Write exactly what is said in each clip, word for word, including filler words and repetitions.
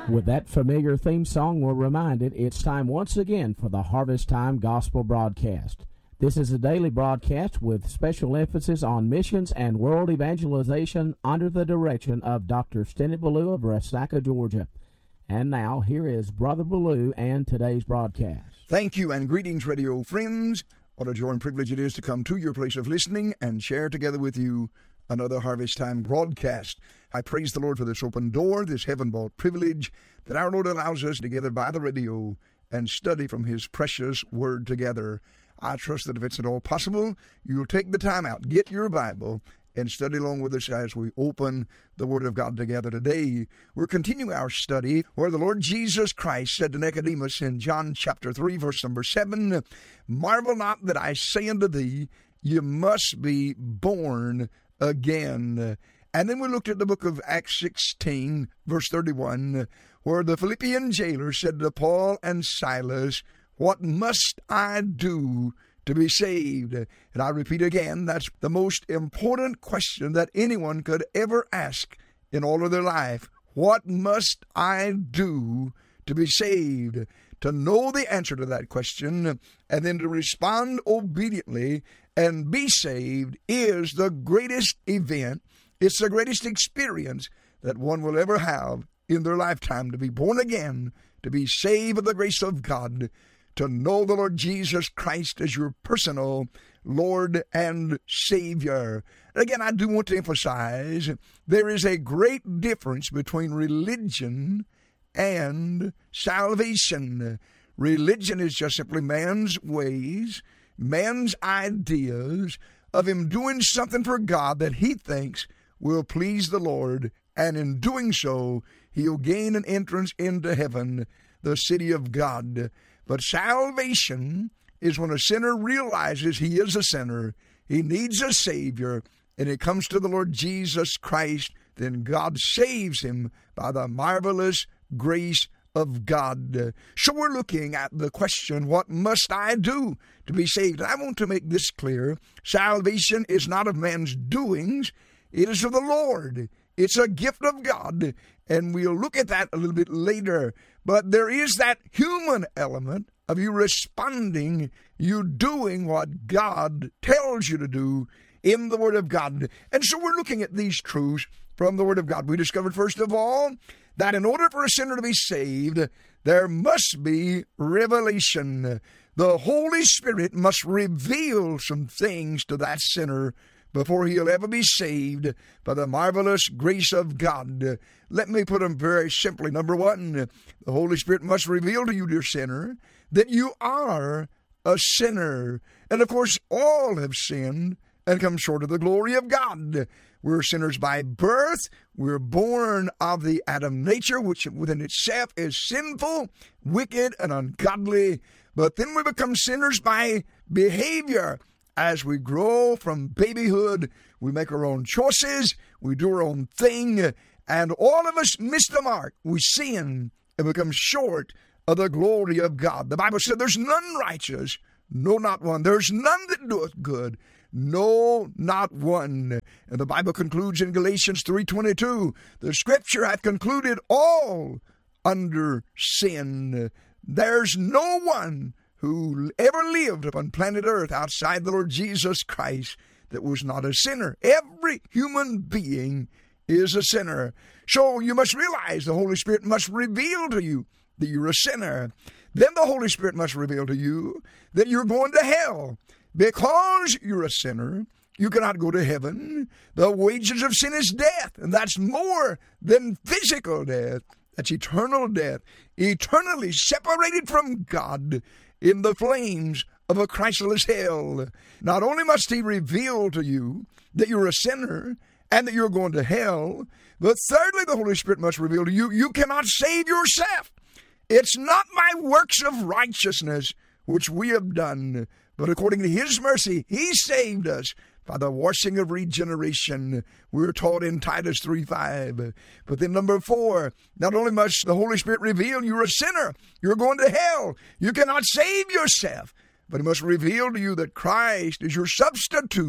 With that familiar theme song, we're reminded it's time once again for the Harvest Time Gospel Broadcast. This is a daily broadcast with special emphasis on missions and world evangelization under the direction of Doctor Stennett Ballou of Resaca, Georgia. And now, here is Brother Ballou and today's broadcast. Thank you, and greetings, radio friends. What a joy and privilege it is to come to your place of listening and share together with you another Harvest Time broadcast. I praise the Lord for this open door, this heaven-bought privilege that our Lord allows us to gather by the radio and study from His precious Word together. I trust that if it's at all possible, you'll take the time out, get your Bible, and study along with us as we open the Word of God together today. We're continuing our study where the Lord Jesus Christ said to Nicodemus in John chapter three, verse number seven, "Marvel not that I say unto thee, you must be born again." And then we looked at the book of Acts sixteen, verse thirty-one, where the Philippian jailer said to Paul and Silas, "What must I do to be saved?" And I repeat again, that's the most important question that anyone could ever ask in all of their life. What must I do to be saved? To know the answer to that question and then to respond obediently and be saved is the greatest event. It's the greatest experience that one will ever have in their lifetime, to be born again, to be saved of the grace of God, to know the Lord Jesus Christ as your personal Lord and Savior. Again, I do want to emphasize there is a great difference between religion and salvation. Religion is just simply man's ways, man's ideas of him doing something for God that he thinks will please the Lord, and in doing so, he'll gain an entrance into heaven, the city of God. But salvation is when a sinner realizes he is a sinner, he needs a Savior, and it comes to the Lord Jesus Christ, then God saves him by the marvelous grace of God. So we're looking at the question, what must I do to be saved? And I want to make this clear. Salvation is not of man's doings. It is of the Lord. It's a gift of God, and we'll look at that a little bit later. But there is that human element of you responding, you doing what God tells you to do in the Word of God. And so we're looking at these truths from the Word of God. We discovered, first of all, that in order for a sinner to be saved, there must be revelation. The Holy Spirit must reveal some things to that sinner before he'll ever be saved by the marvelous grace of God. Let me put them very simply. Number one, the Holy Spirit must reveal to you, dear sinner, that you are a sinner. And of course, all have sinned and come short of the glory of God. We're sinners by birth. We're born of the Adam nature, which within itself is sinful, wicked, and ungodly. But then we become sinners by behavior. As we grow from babyhood, we make our own choices, we do our own thing, and all of us miss the mark. We sin and become short of the glory of God. The Bible said there's none righteous, no, not one. There's none that doeth good, no, not one. And the Bible concludes in Galatians three twenty-two, the Scripture hath concluded all under sin. There's no one who ever lived upon planet Earth outside the Lord Jesus Christ that was not a sinner. Every human being is a sinner. So you must realize the Holy Spirit must reveal to you that you're a sinner. Then the Holy Spirit must reveal to you that you're going to hell. Because you're a sinner, you cannot go to heaven. The wages of sin is death, and that's more than physical death. That's eternal death, eternally separated from God in the flames of a Christless hell. Not only must he reveal to you that you're a sinner and that you're going to hell, but thirdly, the Holy Spirit must reveal to you, you cannot save yourself. It's not by works of righteousness which we have done, but according to his mercy, he saved us by the washing of regeneration. We're taught in Titus three five. But then number four, not only must the Holy Spirit reveal you're a sinner, you're going to hell, you cannot save yourself, but he must reveal to you that Christ is your substitute.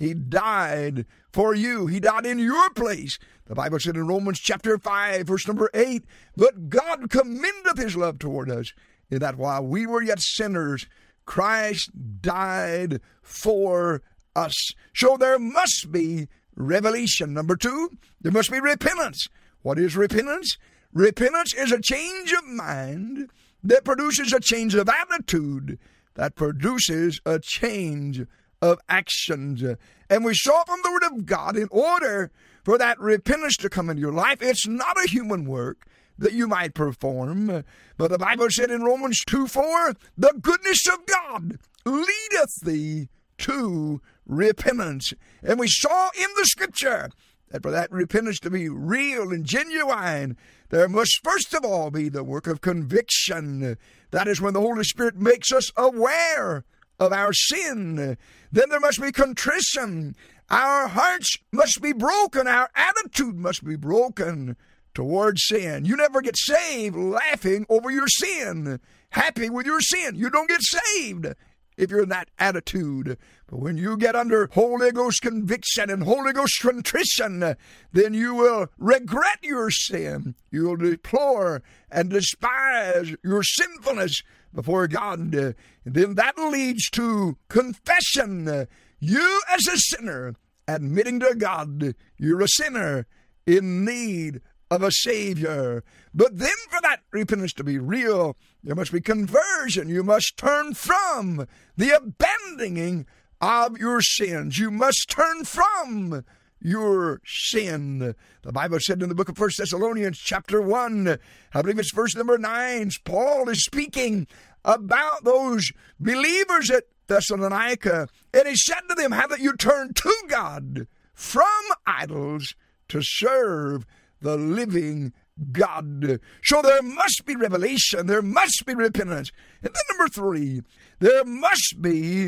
He died for you. He died in your place. The Bible said in Romans chapter five, verse number eight, but God commendeth his love toward us, in that while we were yet sinners, Christ died for us. So there must be revelation. Number two, there must be repentance. What is repentance? Repentance is a change of mind that produces a change of attitude, that produces a change of actions. And we saw from the Word of God, in order for that repentance to come into your life, it's not a human work that you might perform. But the Bible said in Romans two four, the goodness of God leadeth thee to repentance. And we saw in the Scripture that for that repentance to be real and genuine, there must first of all be the work of conviction. That is when the Holy Spirit makes us aware of our sin. Then there must be contrition. Our hearts must be broken. Our attitude must be broken towards sin. You never get saved laughing over your sin, happy with your sin. You don't get saved if you're in that attitude. But when you get under Holy Ghost conviction and Holy Ghost contrition, then you will regret your sin. You will deplore and despise your sinfulness before God. And then that leads to confession. You as a sinner, admitting to God you're a sinner in need of a Savior. But then for that repentance to be real, there must be conversion. You must turn from the abandoning of your sins. You must turn from your sin. The Bible said in the book of First Thessalonians chapter one, I believe it's verse number nine, Paul is speaking about those believers at Thessalonica, and he said to them, how that you turn to God from idols to serve the living God. So there must be revelation. There must be repentance. And then number three, there must be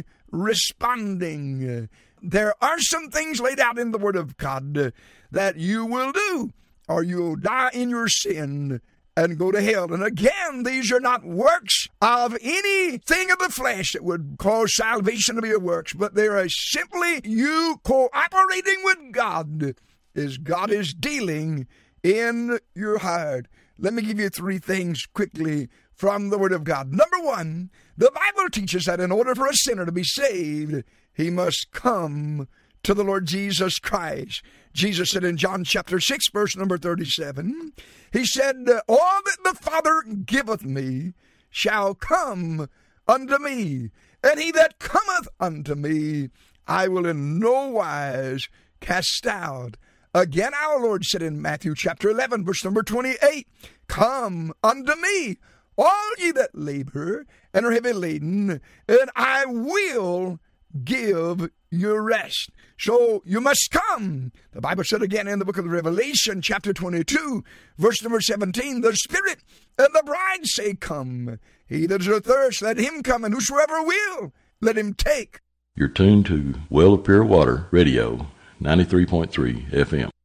responding. There are some things laid out in the Word of God that you will do, or you'll die in your sin and go to hell. And again, these are not works of anything of the flesh that would cause salvation to be a works, but they are simply you cooperating with God as God is dealing in your heart. Let me give you three things quickly from the Word of God. Number one, the Bible teaches that in order for a sinner to be saved, he must come to the Lord Jesus Christ. Jesus said in John chapter six, verse number thirty-seven, he said, all that the Father giveth me shall come unto me, and he that cometh unto me I will in no wise cast out. Again, our Lord said in Matthew chapter eleven, verse number twenty-eight, come unto me, all ye that labor and are heavy laden, and I will give you rest. So you must come. The Bible said again in the book of Revelation chapter twenty-two, verse number seventeen, the Spirit and the bride say, come. He that is athirst, let him come, and whosoever will, let him take. You're tuned to Well of Pure Water Radio, ninety-three point three F M.